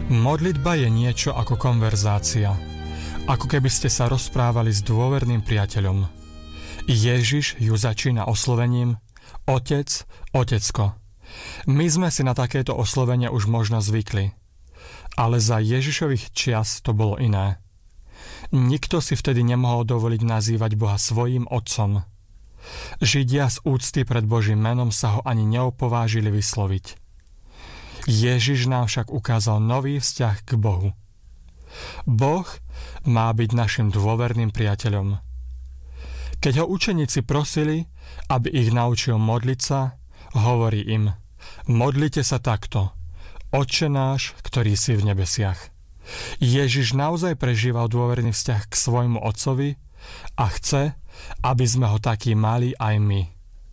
Modlitba je niečo ako konverzácia. Ako keby ste sa rozprávali s dôverným priateľom. Ježiš ju začína oslovením Otec, Otecko. My sme si na takéto oslovenia už možno zvykli. Ale za Ježišových čias to bolo iné. Nikto si vtedy nemohol dovoliť nazývať Boha svojím otcom. Židia z úcty pred Božím menom sa ho ani neopovážili vysloviť. Ježiš nám však ukázal nový vzťah k Bohu. Boh má byť našim dôverným priateľom. Keď ho učeníci prosili, aby ich naučil modliť sa, hovorí im: modlite sa takto: Otče náš, ktorý si v nebesiach. Ježiš naozaj prežíval dôverný vzťah k svojmu otcovi a chce, aby sme ho taký mali aj my.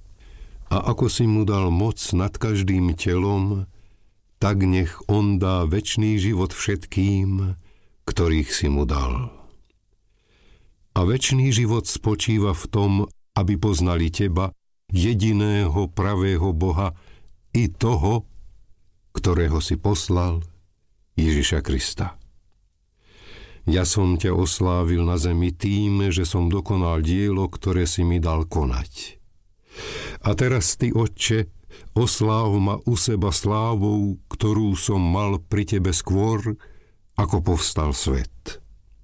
A ako si mu dal moc nad každým telom, tak nech on dá večný život všetkým, ktorých si mu dal. A večný život spočíva v tom, aby poznali teba, jediného pravého Boha, i toho, ktorého si poslal, Ježiša Krista. Ja som ťa oslávil na zemi tým, že som dokonal dielo, ktoré si mi dal konať. A teraz ty, Otče, osláv ma u seba slávou, ktorú som mal pri tebe skôr, ako povstal svet.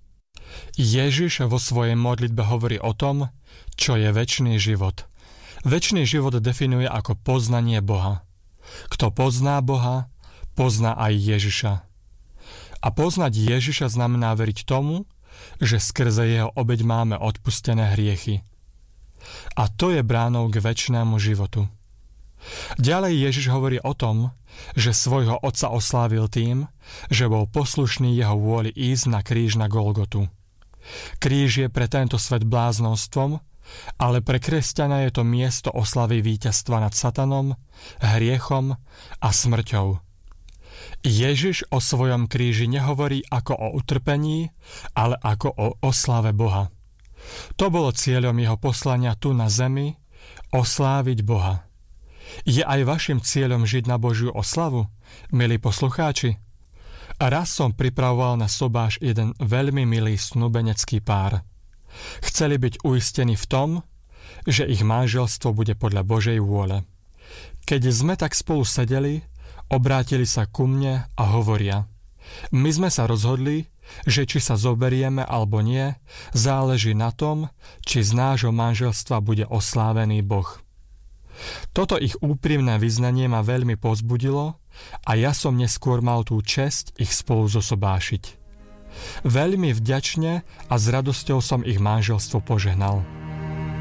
Ježiš vo svojej modlitbe hovorí o tom, čo je večný život. Večný život definuje ako poznanie Boha. Kto pozná Boha, pozná aj Ježiša. A poznať Ježiša znamená veriť tomu, že skrze jeho obeť máme odpustené hriechy. A to je bránou k večnému životu. Ďalej Ježiš hovorí o tom, že svojho otca oslávil tým, že bol poslušný jeho vôli ísť na kríž na Golgotu. Kríž je pre tento svet bláznostvom, ale pre kresťana je to miesto oslavy víťazstva nad satanom, hriechom a smrťou. Ježiš o svojom kríži nehovorí ako o utrpení, ale ako o oslave Boha. To bolo cieľom jeho poslania tu na zemi, osláviť Boha. Je aj vašim cieľom žiť na Božiu oslavu, milí poslucháči? Raz som pripravoval na sobáš jeden veľmi milý snúbenecký pár. Chceli byť uistení v tom, že ich manželstvo bude podľa Božej vôle. Keď sme tak spolu sedeli, obrátili sa ku mne a hovoria: my sme sa rozhodli, že či sa zoberieme alebo nie, záleží na tom, či z nášho manželstva bude oslávený Boh. Toto ich úprimné vyznanie ma veľmi povzbudilo a ja som neskôr mal tú česť ich spolu zosobášiť. Veľmi vďačne a s radosťou som ich manželstvo požehnal.